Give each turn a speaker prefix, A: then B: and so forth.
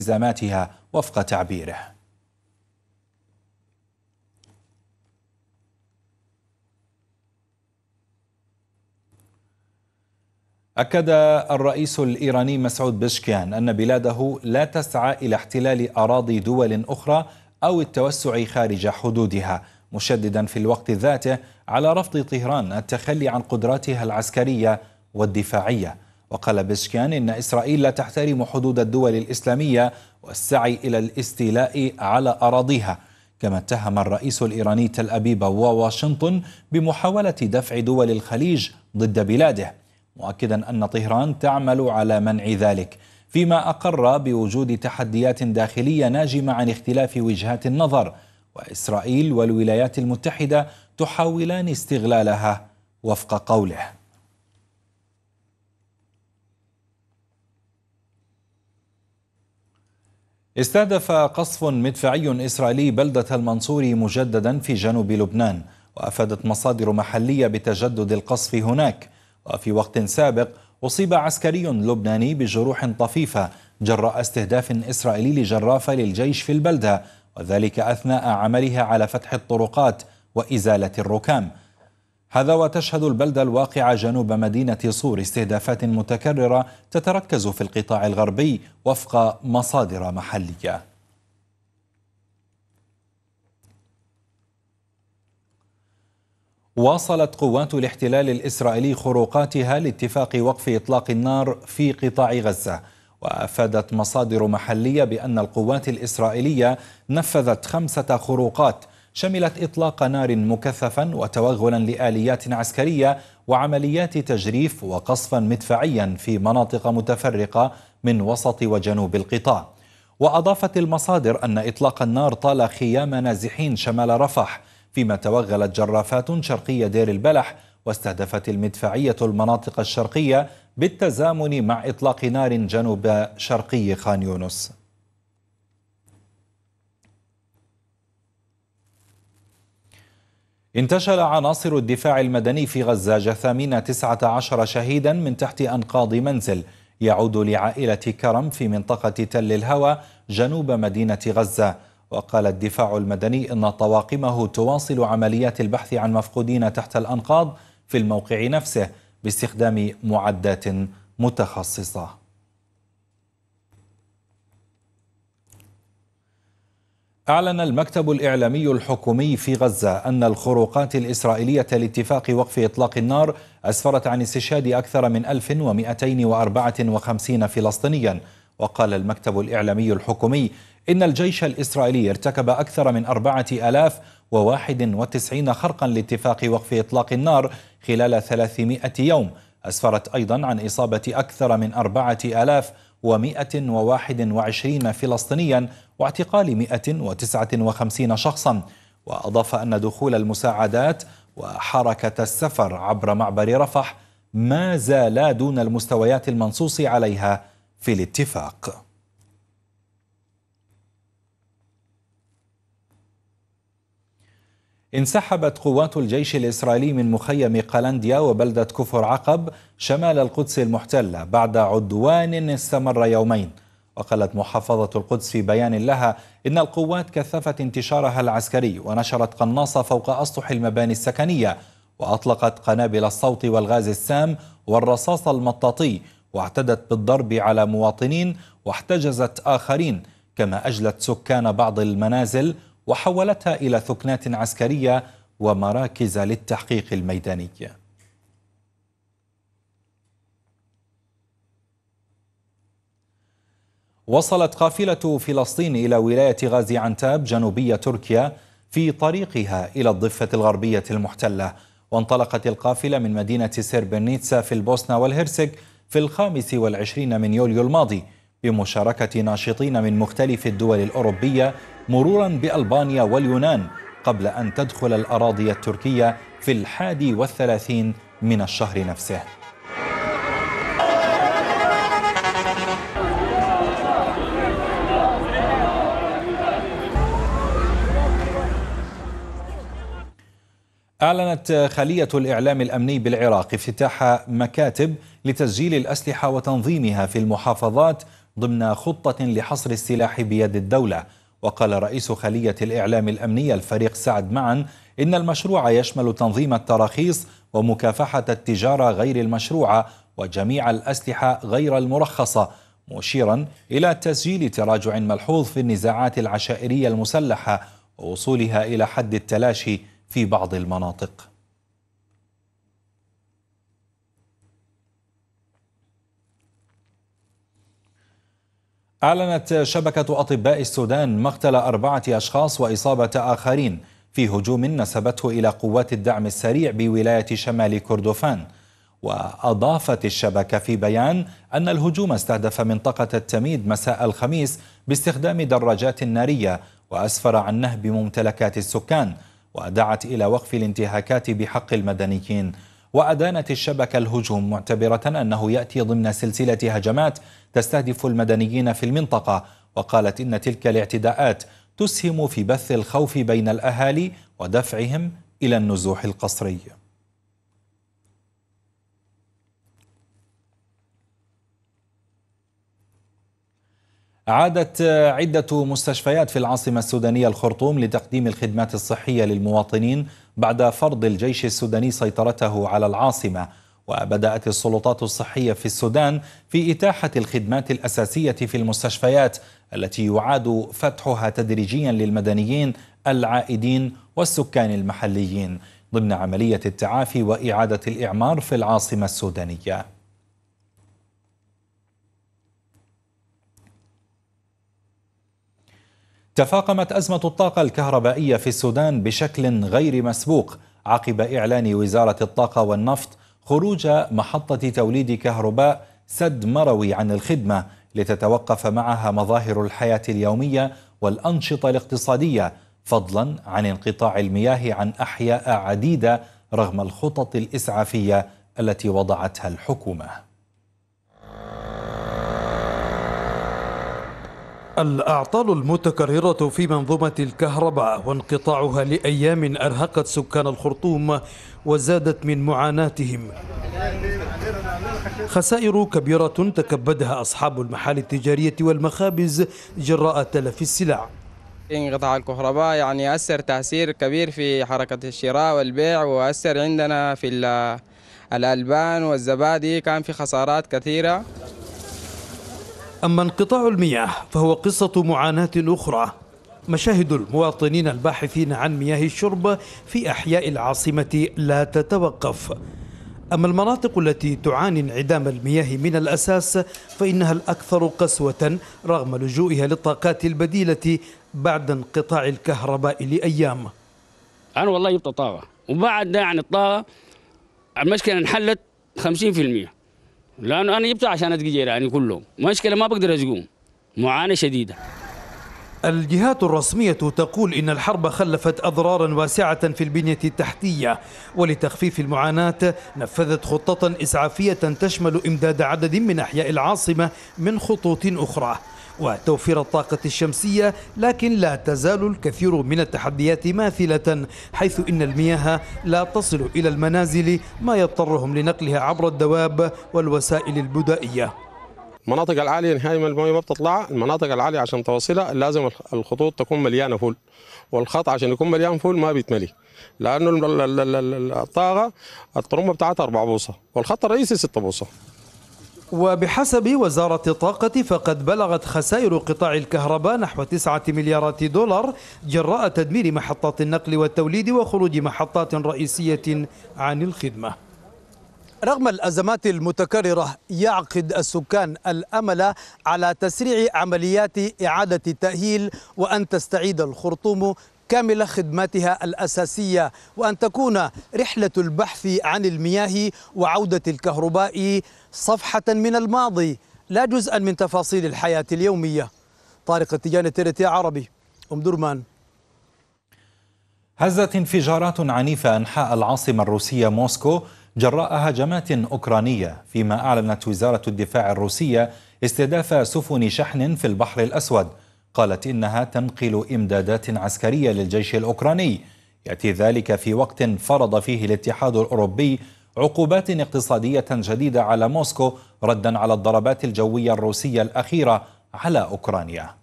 A: التزاماتها وفق تعبيره. أكد الرئيس الإيراني مسعود بشكيان أن بلاده لا تسعى إلى احتلال أراضي دول أخرى أو التوسع خارج حدودها، مشددا في الوقت ذاته على رفض طهران التخلي عن قدراتها العسكرية والدفاعية. وقال بشكيان إن إسرائيل لا تحترم حدود الدول الإسلامية والسعي إلى الاستيلاء على أراضيها. كما اتهم الرئيس الإيراني تل أبيب وواشنطن بمحاولة دفع دول الخليج ضد بلاده، مؤكدا أن طهران تعمل على منع ذلك، فيما أقر بوجود تحديات داخلية ناجمة عن اختلاف وجهات النظر، وإسرائيل والولايات المتحدة تحاولان استغلالها وفق قوله. استهدف قصف مدفعي إسرائيلي بلدة المنصور مجددا في جنوب لبنان، وأفادت مصادر محلية بتجدد القصف هناك. وفي وقت سابق أصيب عسكري لبناني بجروح طفيفة جراء استهداف إسرائيلي لجرافة للجيش في البلدة، وذلك أثناء عملها على فتح الطرقات وإزالة الركام. هذا وتشهد البلدة الواقعة جنوب مدينة صور استهدافات متكررة تتركز في القطاع الغربي وفق مصادر محلية. واصلت قوات الاحتلال الإسرائيلي خروقاتها لاتفاق وقف إطلاق النار في قطاع غزة، وأفادت مصادر محلية بأن القوات الإسرائيلية نفذت 5 خروقات شملت إطلاق نار مكثفا وتوغلا لآليات عسكرية وعمليات تجريف وقصفا مدفعيا في مناطق متفرقة من وسط وجنوب القطاع. وأضافت المصادر أن إطلاق النار طال خيام نازحين شمال رفح، فيما توغلت جرافات شرقية دير البلح، واستهدفت المدفعية المناطق الشرقية بالتزامن مع إطلاق نار جنوب شرقي خان يونس. انتشل عناصر الدفاع المدني في غزة جثامين 19 شهيدا من تحت أنقاض منزل يعود لعائلة كرم في منطقة تل الهوى جنوب مدينة غزة. وقال الدفاع المدني إن طواقمه تواصل عمليات البحث عن مفقودين تحت الأنقاض في الموقع نفسه باستخدام معدات متخصصة. أعلن المكتب الإعلامي الحكومي في غزة أن الخروقات الإسرائيلية لاتفاق وقف إطلاق النار أسفرت عن استشهاد أكثر من 1254 فلسطينيا. وقال المكتب الإعلامي الحكومي إن الجيش الإسرائيلي ارتكب أكثر من 4091 خرقا لاتفاق وقف إطلاق النار خلال 300 يوم، أسفرت أيضا عن إصابة أكثر من 4121 فلسطينيا واعتقال 159 شخصا. وأضاف أن دخول المساعدات وحركة السفر عبر معبر رفح ما زالا دون المستويات المنصوص عليها في الاتفاق. انسحبت قوات الجيش الإسرائيلي من مخيم قلنديا وبلدة كفر عقب شمال القدس المحتلة بعد عدوان استمر يومين. وقالت محافظة القدس في بيان لها إن القوات كثفت انتشارها العسكري ونشرت قناصة فوق أسطح المباني السكنية، وأطلقت قنابل الصوت والغاز السام والرصاص المطاطي، واعتدت بالضرب على مواطنين واحتجزت آخرين، كما أجلت سكان بعض المنازل وحولتها إلى ثكنات عسكرية ومراكز للتحقيق الميداني. وصلت قافلة فلسطين إلى ولاية غازي عنتاب جنوبية تركيا في طريقها إلى الضفة الغربية المحتلة. وانطلقت القافلة من مدينة سيربرنيتسا في البوسنة والهرسك في 25 من يوليو الماضي بمشاركة ناشطين من مختلف الدول الأوروبية مرورا بألبانيا واليونان، قبل أن تدخل الأراضي التركية في 31 من الشهر نفسه. أعلنت خلية الإعلام الأمني بالعراق افتتاح مكاتب لتسجيل الأسلحة وتنظيمها في المحافظات ضمن خطة لحصر السلاح بيد الدولة. وقال رئيس خلية الإعلام الأمنية الفريق سعد معا إن المشروع يشمل تنظيم التراخيص ومكافحة التجارة غير المشروعة وجميع الأسلحة غير المرخصة، مشيرا إلى تسجيل تراجع ملحوظ في النزاعات العشائرية المسلحة ووصولها إلى حد التلاشي في بعض المناطق. أعلنت شبكة أطباء السودان مقتل 4 أشخاص وإصابة آخرين في هجوم نسبته إلى قوات الدعم السريع بولاية شمال كردفان. وأضافت الشبكة في بيان أن الهجوم استهدف منطقة التميد مساء الخميس باستخدام دراجات نارية وأسفر عن نهب ممتلكات السكان، ودعت إلى وقف الانتهاكات بحق المدنيين. وأدانت الشبكة الهجوم معتبرة أنه يأتي ضمن سلسلة هجمات تستهدف المدنيين في المنطقة، وقالت إن تلك الاعتداءات تسهم في بث الخوف بين الأهالي ودفعهم إلى النزوح القسري. عادت عدة مستشفيات في العاصمة السودانية الخرطوم لتقديم الخدمات الصحية للمواطنين بعد فرض الجيش السوداني سيطرته على العاصمة. وبدأت السلطات الصحية في السودان في إتاحة الخدمات الأساسية في المستشفيات التي يعاد فتحها تدريجيا للمدنيين العائدين والسكان المحليين ضمن عملية التعافي وإعادة الإعمار في العاصمة السودانية. تفاقمت أزمة الطاقة الكهربائية في السودان بشكل غير مسبوق عقب إعلان وزارة الطاقة والنفط خروج محطة توليد كهرباء سد مروي عن الخدمة لتتوقف معها مظاهر الحياة اليومية والأنشطة الاقتصادية، فضلا عن انقطاع المياه عن أحياء عديدة رغم الخطط الإسعافية التي وضعتها الحكومة.
B: الأعطال المتكررة في منظومة الكهرباء وانقطاعها لأيام أرهقت سكان الخرطوم وزادت من معاناتهم. خسائر كبيرة تكبدها أصحاب المحال التجارية والمخابز جراء تلف السلع.
C: انقطاع الكهرباء يعني أثر تأثير كبير في حركة الشراء والبيع، وأثر عندنا في الألبان والزبادي، كان في خسارات كثيرة.
B: أما انقطاع المياه فهو قصة معاناة أخرى. مشاهد المواطنين الباحثين عن مياه الشرب في أحياء العاصمة لا تتوقف. أما المناطق التي تعاني انعدام المياه من الأساس فإنها الأكثر قسوة رغم لجوئها للطاقات البديلة بعد انقطاع الكهرباء لأيام.
D: أنا والله جبت طاقة، وبعد ده عن الطاقة المشكلة انحلت 50%، لأنه أنا جبتها عشان أسقي جيراني كلهم، مشكلة ما بقدر أسقوهم، معاناة شديدة.
B: الجهات الرسمية تقول إن الحرب خلفت أضرارا واسعة في البنية التحتية، ولتخفيف المعاناة نفذت خطة إسعافية تشمل إمداد عدد من أحياء العاصمة من خطوط أخرى وتوفير الطاقة الشمسية، لكن لا تزال الكثير من التحديات ماثلة، حيث إن المياه لا تصل إلى المنازل ما يضطرهم لنقلها عبر الدواب والوسائل البدائية.
E: المناطق العالية نهاية من المياه ما بتطلع، المناطق العالية عشان توصلها لازم الخطوط تكون مليانة فول، والخط عشان يكون مليان فول ما بيتملي، لأنه الطاقة الطرمبة بتاعتها 4 بوصة والخط الرئيسي 6 بوصة.
B: وبحسب وزارة الطاقة فقد بلغت خسائر قطاع الكهرباء نحو 9 مليارات دولار جراء تدمير محطات النقل والتوليد وخروج محطات رئيسية عن الخدمة. رغم الأزمات المتكررة يعقد السكان الأمل على تسريع عمليات إعادة التأهيل وأن تستعيد الخرطوم كامل خدماتها الأساسية، وأن تكون رحلة البحث عن المياه وعودة الكهرباء صفحة من الماضي لا جزءا من تفاصيل الحياة اليومية. طارق التجاني، TRT عربي، أم درمان.
A: هزت انفجارات عنيفة أنحاء العاصمة الروسية موسكو جراء هجمات أوكرانية، فيما أعلنت وزارة الدفاع الروسية استهداف سفن شحن في البحر الأسود. قالت إنها تنقل إمدادات عسكرية للجيش الأوكراني. يأتي ذلك في وقت فرض فيه الاتحاد الأوروبي عقوبات اقتصادية جديدة على موسكو ردا على الضربات الجوية الروسية الأخيرة على أوكرانيا.